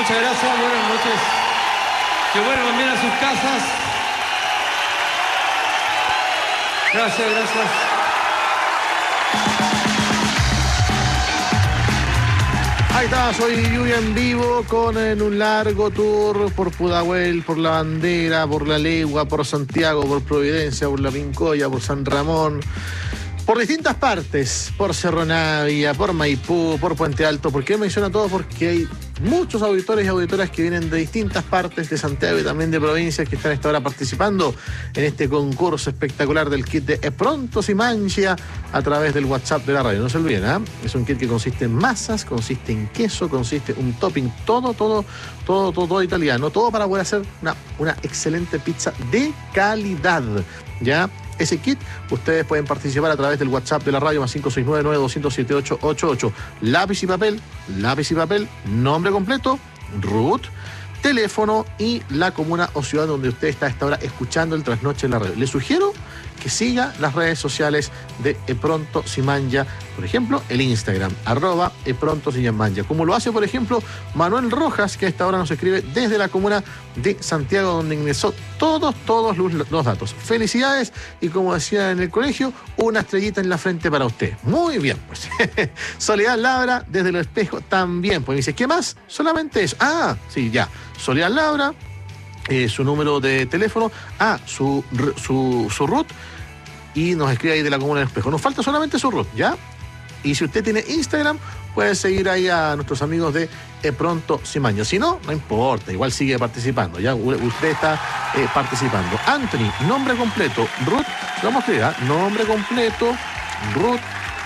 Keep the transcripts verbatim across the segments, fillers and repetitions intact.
Muchas gracias, buenas noches. Que vuelvan bien a sus casas. Gracias, gracias. Ahí está, soy Lluvia en vivo con en un largo tour por Pudahuel, por La Bandera, por La Legua, por Santiago, por Providencia, por La Pincoya, por San Ramón, por distintas partes, por Cerro Navia, por Maipú, por Puente Alto. ¿Por qué menciono todo? Porque hay muchos auditores y auditoras que vienen de distintas partes de Santiago y también de provincias que están a esta hora participando en este concurso espectacular del kit de Epronto Si Mangia a través del WhatsApp de la radio. No se olviden, ¿eh? Es un kit que consiste en masas, consiste en queso, consiste en un topping, todo, todo, todo, todo, todo italiano, todo para poder hacer una, una excelente pizza de calidad, ¿ya? Ese kit, ustedes pueden participar a través del WhatsApp de la radio más cinco seis nueve, nueve dos cero siete ocho ocho ocho. Lápiz y papel, lápiz y papel, nombre completo, Ruth, teléfono y la comuna o ciudad donde usted está a esta hora escuchando el Trasnoche en la radio. Le sugiero que siga las redes sociales de Epronto Si Mangia, por ejemplo, el Instagram, arroba Epronto Si Mangia, como lo hace, por ejemplo, Manuel Rojas, que a esta hora nos escribe desde la comuna de Santiago, donde ingresó todos, todos los, los datos. Felicidades y, como decía en el colegio, una estrellita en la frente para usted. Muy bien, pues. Soledad Labra, desde el espejo, también. Pues me dice, ¿qué más? Solamente eso. Ah, sí, ya. Soledad Labra, eh, su número de teléfono, ah, su, su, su root, y nos escribe ahí de la comuna del espejo. Nos falta solamente su root, ¿ya? Y si usted tiene Instagram, puede seguir ahí a nuestros amigos de Epronto Si Mangia. Si no, no importa, igual sigue participando, ¿ya? Usted está eh, participando. Anthony, nombre completo, Ruth, vamos a escribir, ¿eh? Nombre completo, Ruth,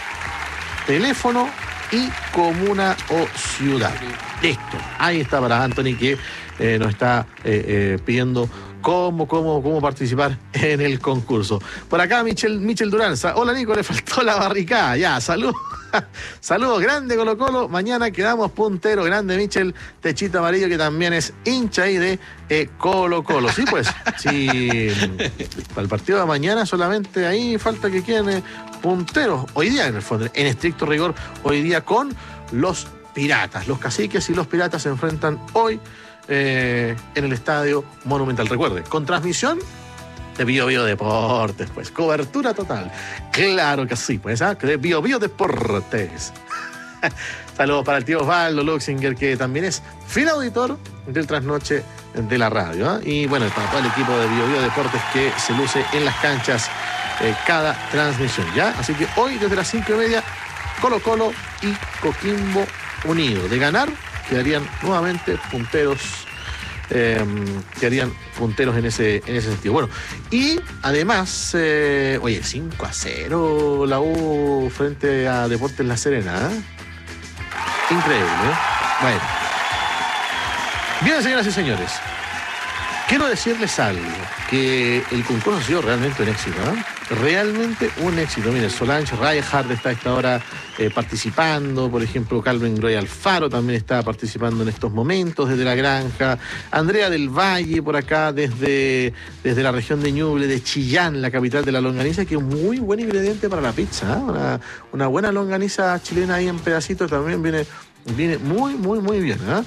teléfono y comuna o ciudad. Listo, ahí está para Anthony, que eh, nos está eh, eh, pidiendo cómo, cómo, cómo participar en el concurso. Por acá Michel, Michel Duranza. Hola Nico, le faltó la barricada. Ya, salud. Saludos, grande Colo Colo. Mañana quedamos puntero. Grande Michel, techito amarillo, que también es hincha ahí de eh, Colo Colo. Sí, pues, sí. Para el partido de mañana solamente ahí falta que queden eh, punteros. Hoy día, en el fondo, en estricto rigor, hoy día con los Piratas. Los Caciques y los Piratas se enfrentan hoy eh, en el Estadio Monumental. Recuerde, con transmisión de Bio Bio Deportes, pues. Cobertura total. Claro que sí, pues, ¿ah? De Bio Bio Deportes. Saludos para el tío Osvaldo Luxinger, que también es fiel auditor del Trasnoche de la radio, ¿eh? Y bueno, para todo el equipo de Bio Bio Deportes que se luce en las canchas eh, cada transmisión, ¿ya? Así que hoy, desde las cinco y media, Colo Colo y Coquimbo Unido. De ganar, quedarían nuevamente punteros. Eh, quedarían punteros en ese, en ese sentido. Bueno, y además, eh, oye, cinco a cero la U frente a Deportes La Serena, ¿eh? Increíble, ¿eh? Bueno. Bien, señoras y señores, quiero decirles algo, que el concurso ha sido realmente un éxito, ¿eh? Realmente un éxito. Miren, Solange Reinhardt está a esta hora eh, participando, por ejemplo, Calvin Groy Alfaro también está participando en estos momentos desde la granja, Andrea del Valle por acá desde, desde la región de Ñuble, de Chillán, la capital de la longaniza, que es un muy buen ingrediente para la pizza, ¿eh? Una, una buena longaniza chilena ahí en pedacitos también viene, viene muy, muy, muy bien, ¿eh?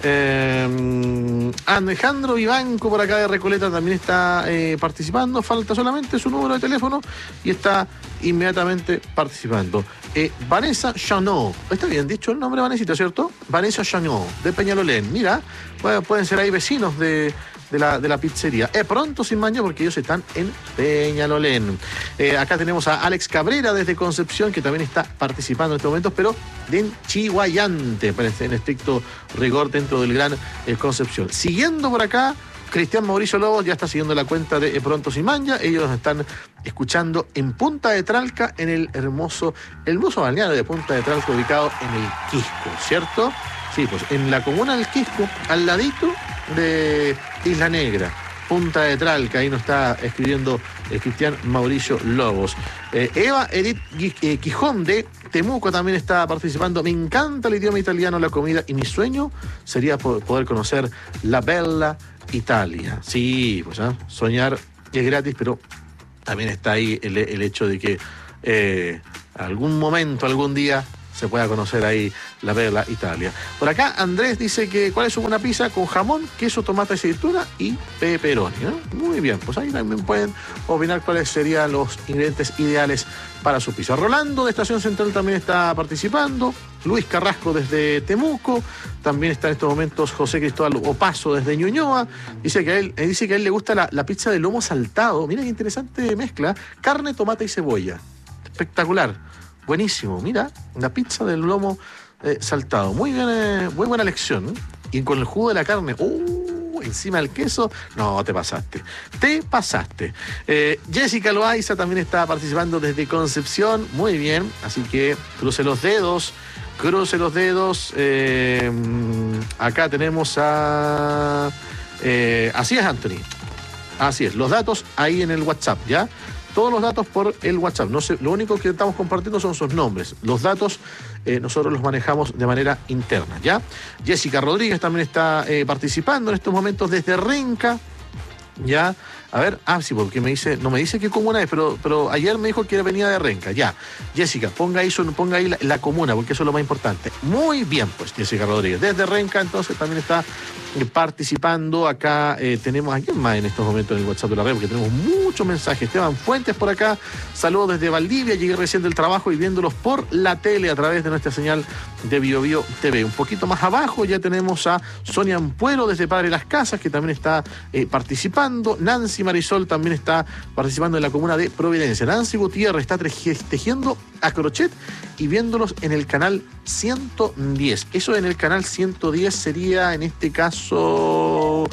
Eh, Alejandro Vivanco por acá de Recoleta también está eh, participando. Falta solamente su número de teléfono y está inmediatamente participando. eh, Vanessa Chanot, está bien dicho el nombre, Vanessa, ¿cierto? Vanessa Chanot de Peñalolén. Mira, pueden, pueden ser ahí vecinos de, de, la, de la pizzería Epronto Si Mangia, porque ellos están en Peñalolén. eh, Acá tenemos a Alex Cabrera desde Concepción, que también está participando en estos momentos, pero en Chihuayante, en estricto rigor, dentro del Gran eh, Concepción. Siguiendo por acá, Cristian Mauricio Lobos ya está siguiendo la cuenta de Epronto Si Mangia. Ellos están escuchando en Punta de Tralca, en el hermoso, hermoso balneario de Punta de Tralca, ubicado en el Quisco, ¿cierto? Sí, pues en la comuna del Quisco, al ladito de Isla Negra, Punta de Tralca. Ahí nos está escribiendo eh, Cristian Mauricio Lobos. Eh, Eva Edith eh, Quijón de Temuco también está participando. Me encanta el idioma italiano, la comida, y mi sueño sería poder conocer la Bella Italia. Sí, pues ¿eh? Soñar es gratis, pero también está ahí el, el hecho de que eh, algún momento, algún día se pueda conocer ahí la Perla Italia. Por acá Andrés dice que cuál es su buena pizza con jamón, queso, tomate, aceituna y pepperoni, ¿no? Muy bien, pues ahí también pueden opinar cuáles serían los ingredientes ideales para su pizza. Rolando de Estación Central también está participando. Luis Carrasco desde Temuco. También está en estos momentos José Cristóbal Opaso desde Ñuñoa. Dice que a él, eh, dice que a él le gusta la, la pizza de lomo saltado. Mira qué interesante mezcla. Carne, tomate y cebolla. Espectacular. Buenísimo. Mira, la pizza del lomo eh, saltado. Muy bien, eh, muy buena elección. ¿eh? Y con el jugo de la carne. ¡Uh! Encima del queso. No, te pasaste. Te pasaste. Eh, Jessica Loaiza también está participando desde Concepción. Muy bien. Así que cruce los dedos. Cruce los dedos. Eh, acá tenemos a... Eh, así es, Anthony. Así es. Los datos ahí en el WhatsApp, ¿ya? Todos los datos por el WhatsApp. No sé, lo único que estamos compartiendo son sus nombres. Los datos eh, nosotros los manejamos de manera interna, ¿ya? Jessica Rodríguez también está eh, participando en estos momentos desde Renca, ¿ya? A ver, ah, sí, porque me dice, no me dice qué comuna es, pero, pero ayer me dijo que venía de Renca, ya. Jessica, ponga ahí, ponga ahí la, la comuna, porque eso es lo más importante. Muy bien, pues, Jessica Rodríguez. Desde Renca, entonces, también está participando. Acá eh, tenemos a quién más en estos momentos en el WhatsApp de la red, porque tenemos muchos mensajes. Esteban Fuentes por acá, saludos desde Valdivia, llegué recién del trabajo y viéndolos por la tele a través de nuestra señal de Bio Bio T V. Un poquito más abajo ya tenemos a Sonia Ampuero desde Padre Las Casas, que también está eh, participando. Nancy Marisol también está participando en la comuna de Providencia. Nancy Gutiérrez está tejiendo a crochet y viéndolos en el canal ciento diez. Eso en el canal ciento diez sería, en este caso,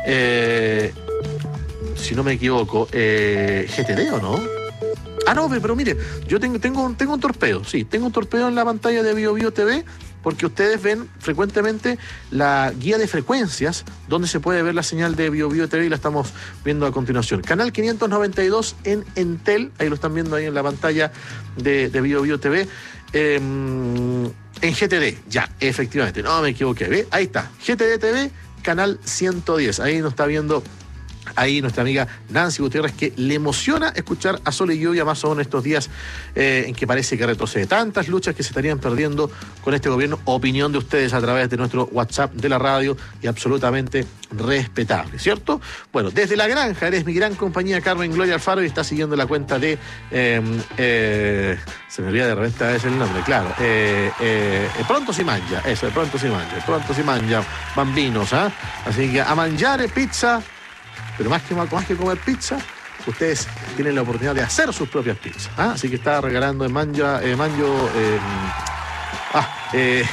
eh, si no me equivoco, eh, G T D, ¿o no? Ah, no, pero, pero mire, yo tengo, tengo, un, tengo un torpedo, sí, tengo un torpedo en la pantalla de Bio Bio T V, porque ustedes ven frecuentemente la guía de frecuencias, donde se puede ver la señal de Bio Bio T V y la estamos viendo a continuación. Canal quinientos noventa y dos en Entel, ahí lo están viendo ahí en la pantalla de, de Bio Bio T V. Eh, en G T D, ya, efectivamente, no me equivoqué, ¿ve? Ahí está, G T D T V, canal ciento diez, ahí nos está viendo ahí nuestra amiga Nancy Gutiérrez, que le emociona escuchar a Sol y Lluvia, más o menos estos días eh, en que parece que retrocede. Tantas luchas que se estarían perdiendo con este gobierno. Opinión de ustedes a través de nuestro WhatsApp de la radio y absolutamente respetable, ¿cierto? Bueno, desde La Granja, eres mi gran compañía, Carmen Gloria Alfaro, y está siguiendo la cuenta de... Eh, eh, se me olvida de repente a veces el nombre, claro. Eh, eh, pronto si mangia, eso, pronto si mangia, pronto si mangia, bambinos, ¿ah? ¿eh? Así que a mangiare pizza. Pero más que, más que comer pizza, ustedes tienen la oportunidad de hacer sus propias pizzas. ¿ah? Así que está regalando en Manja, eh, Manjo, eh, ah, eh,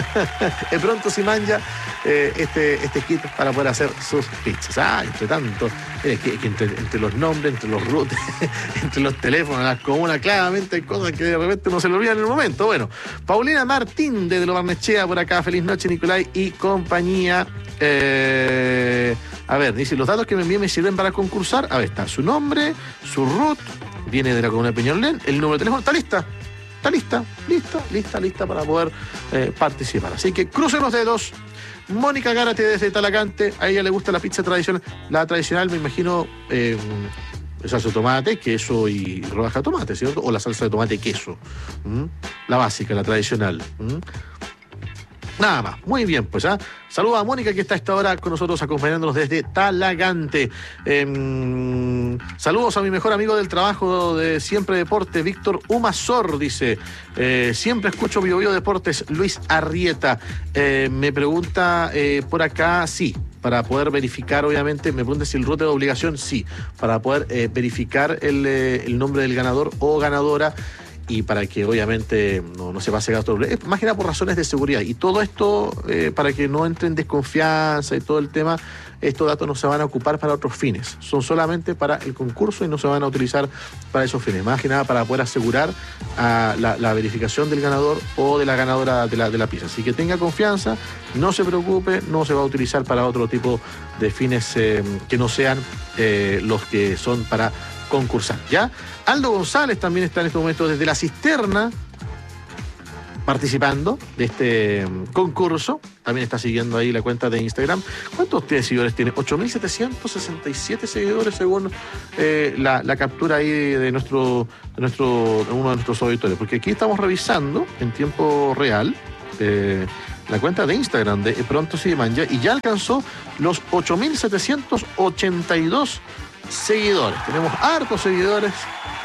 pronto si manja eh, este, este kit para poder hacer sus pizzas. Ah, entre tanto, eh, que, que entre, entre los nombres, entre los routes, entre los teléfonos, las comunas, claramente hay cosas que de repente no se le olvidan en el momento. Bueno, Paulina Martín de Lo Barnechea por acá, feliz noche Nicolai y compañía. Eh, a ver, dice, los datos que me envíen me sirven para concursar. A ver, está su nombre, su root, viene de la comuna de Peñalolén, el número de teléfono, está lista, está lista, lista, lista, lista para poder eh, participar. Así que crucen los dedos. Mónica Gárate desde Talagante, a ella le gusta la pizza tradicional, la tradicional me imagino, eh, salsa de tomate, queso y rodaja de tomate, ¿cierto? O la salsa de tomate y queso, ¿Mm? La básica, la tradicional. ¿Mm? Nada más, muy bien, pues, ¿ah? ¿eh? Saludos a Mónica, que está a esta hora con nosotros acompañándonos desde Talagante. Eh, saludos a mi mejor amigo del trabajo de Siempre Deporte, Víctor Humazor, dice. Eh, siempre escucho Bio Bio Deportes, Luis Arrieta. Eh, me pregunta eh, por acá, sí, para poder verificar, obviamente, me pregunta si el rote de obligación, sí, para poder eh, verificar el, eh, el nombre del ganador o ganadora, y para que obviamente no, no se pase gasto, más que nada por razones de seguridad. Y todo esto eh, para que no entre en desconfianza y todo el tema, estos datos no se van a ocupar para otros fines, son solamente para el concurso y no se van a utilizar para esos fines, más que nada para poder asegurar a la, la verificación del ganador o de la ganadora de la, de la pizza. Así que tenga confianza, no se preocupe, no se va a utilizar para otro tipo de fines eh, que no sean eh, los que son para concursar, ¿ya? Aldo González también está en este momento desde La Cisterna. participando de este concurso. También está siguiendo ahí la cuenta de Instagram. ¿Cuántos ustedes seguidores tiene? ocho mil setecientos sesenta y siete seguidores según eh, la, la captura ahí de nuestro, de nuestro de uno de nuestros auditores. Porque aquí estamos revisando en tiempo real eh, la cuenta de Instagram de Pronto Se Manja y ya alcanzó los ocho mil setecientos ochenta y dos seguidores. Tenemos hartos seguidores,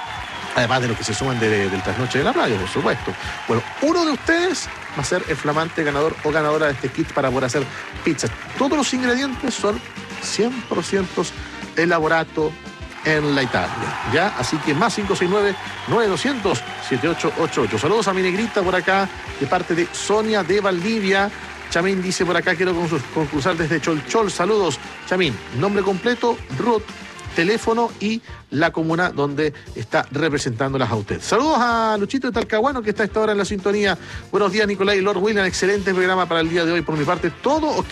además de los que se suman de, de, del trasnoche de la radio, por supuesto. Bueno, uno de ustedes va a ser el flamante ganador o ganadora de este kit para poder hacer pizzas. Todos los ingredientes son cien por ciento elaborato en la Italia, ¿ya? Así que más cinco seis nueve, nueve dos cero cero, siete ocho ocho ocho. Saludos a mi negrita por acá, de parte de Sonia de Valdivia. Chamín dice por acá, quiero concursar desde Cholchol. Saludos, Chamín. Nombre completo, Ruth, teléfono y la comuna donde está representándolas a usted. Saludos a Luchito de Talcahuano, que está a esta hora en la sintonía. Buenos días, Nicolás y Lord William. Excelente programa para el día de hoy. Por mi parte, todo ok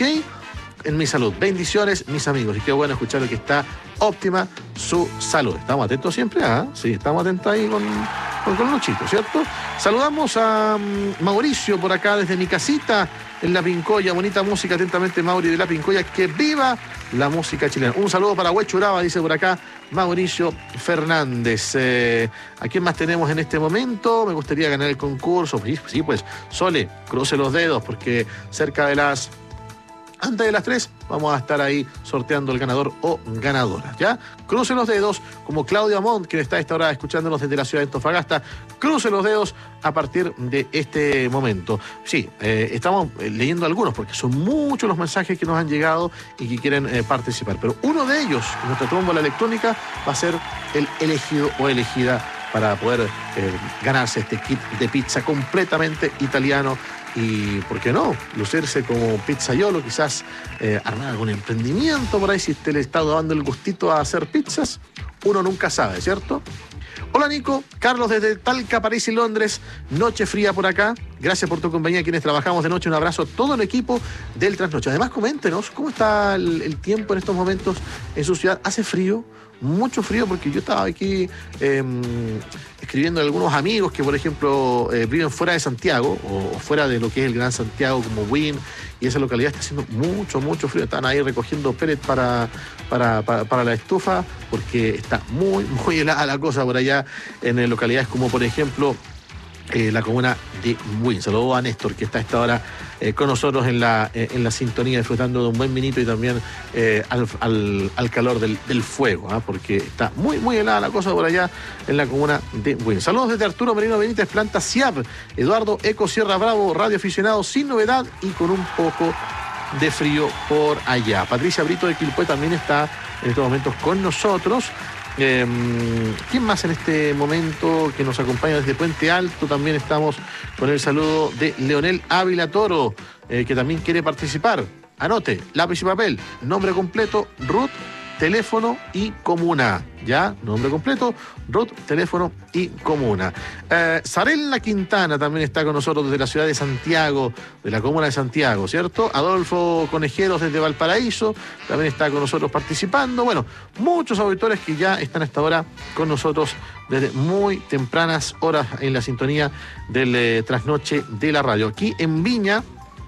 en mi salud. Bendiciones, mis amigos. Y qué bueno escuchar que está óptima su salud. Estamos atentos siempre, ¿ah? Sí, estamos atentos ahí con, con, con Luchito, ¿cierto? Saludamos a um, Mauricio por acá desde mi casita en La Pincoya. Bonita música, atentamente, Mauri de La Pincoya. Que viva la música chilena. Un saludo para Huechuraba, dice por acá Mauricio Fernández. Eh, ¿A quién más tenemos en este momento? Me gustaría ganar el concurso. Sí, sí, pues, Sole, cruce los dedos, porque cerca de las... Antes de las tres vamos a estar ahí sorteando el ganador o ganadora, ¿ya? Cruce los dedos, como Claudia Montt, que está a esta hora escuchándonos desde la ciudad de Antofagasta. Cruce los dedos a partir de este momento. Sí, eh, estamos leyendo algunos, porque son muchos los mensajes que nos han llegado y que quieren eh, participar. Pero uno de ellos, nuestra tómbola electrónica, va a ser el elegido o elegida para poder eh, ganarse este kit de pizza completamente italiano. Y, ¿por qué no?, lucirse como pizzaiolo, quizás eh, armar algún emprendimiento por ahí, si usted le está dando el gustito a hacer pizzas, uno nunca sabe, ¿cierto? Hola, Nico, Carlos desde Talca, París y Londres, noche fría por acá, gracias por tu compañía, quienes trabajamos de noche, un abrazo a todo el equipo del Trasnoche. Además, coméntenos cómo está el, el tiempo en estos momentos en su ciudad. ¿Hace frío? Mucho frío, porque yo estaba aquí eh, escribiendo a algunos amigos que, por ejemplo, eh, viven fuera de Santiago o, o fuera de lo que es el Gran Santiago, como Wynn, y esa localidad está haciendo mucho, mucho frío. Están ahí recogiendo pellets para, para, para, para la estufa, porque está muy, muy helada la cosa por allá en localidades como, por ejemplo, eh, la comuna de Wynn. Saludos a Néstor, que está a esta hora eh, con nosotros en la, eh, en la sintonía, disfrutando de un buen vinito y también eh, al, al, al calor del, del fuego, ¿eh? Porque está muy, muy helada la cosa por allá en la comuna de Wynn. Saludos desde Arturo Merino Benítez, Planta C I A B, Eduardo Eco Sierra Bravo, radio aficionado sin novedad y con un poco de frío por allá. Patricia Brito de Quilpué también está en estos momentos con nosotros. Eh, ¿Quién más en este momento que nos acompaña desde Puente Alto? También estamos con el saludo de Leonel Ávila Toro, eh, que también quiere participar. Anote, lápiz y papel, nombre completo, Ruth, teléfono y comuna. ¿Ya? Nombre completo, Ruth, teléfono y comuna. Eh, Sarela Quintana también está con nosotros desde la ciudad de Santiago, de la comuna de Santiago, ¿cierto? Adolfo Conejeros desde Valparaíso también está con nosotros participando. Bueno, muchos auditores que ya están hasta ahora con nosotros desde muy tempranas horas en la sintonía del eh, trasnoche de la radio. Aquí en Viña,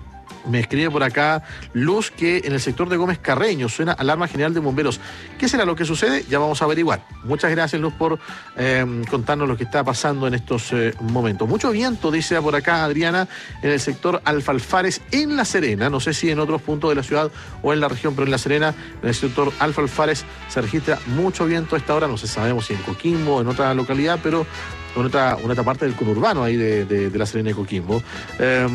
me escribe por acá Luz que en el sector de Gómez Carreño suena alarma general de bomberos. ¿Qué será lo que sucede? Ya vamos a averiguar. Muchas gracias, Luz, por eh, contarnos lo que está pasando en estos eh, momentos. Mucho viento, dice por acá Adriana, en el sector Alfalfares en La Serena. No sé si en otros puntos de la ciudad o en la región, pero en La Serena, en el sector Alfalfares, se registra mucho viento a esta hora. No sé, sabemos si en Coquimbo o en otra localidad, pero con otra, una otra parte del conurbano ahí de, de, de La Serena y Coquimbo. Eh,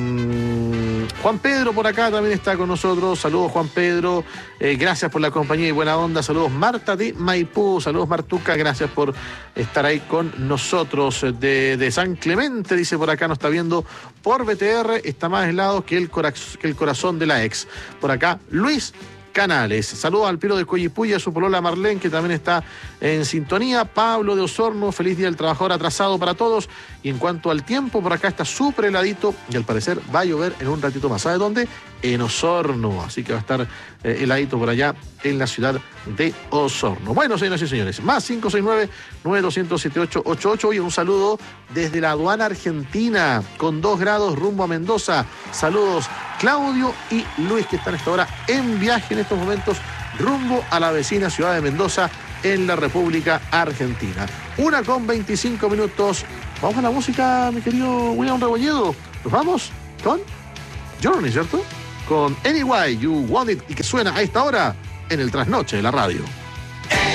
Juan Pedro por acá también está con nosotros. Saludos, Juan Pedro. Eh, gracias por la compañía y buena onda. Saludos, Marta de Maipú. Saludos, Martuca. Gracias por estar ahí con nosotros. De, de San Clemente, dice por acá, nos está viendo por B T R. Está más helado que el, coraz- que el corazón de la ex. Por acá, Luis Canales. Saludos al Piro de Coyipuya, a su polola Marlene, que también está en sintonía. Pablo de Osorno, feliz día del trabajador atrasado para todos. Y en cuanto al tiempo, por acá está súper heladito y al parecer va a llover en un ratito más. ¿Sabe dónde? En Osorno. Así que va a estar eh, heladito por allá en la ciudad de Osorno. Bueno, señoras y señores, más cinco seis nueve, nueve dos cero siete ocho ocho ocho y un saludo desde la aduana argentina con dos grados rumbo a Mendoza. Saludos Claudio y Luis, que están a esta hora en viaje en estos momentos rumbo a la vecina ciudad de Mendoza en la República Argentina. Una con veinticinco minutos. Vamos a la música, mi querido William Rebolledo. Nos vamos con Journey, ¿cierto? Con Anyway You Want It, y que suena a esta hora en el trasnoche de la radio.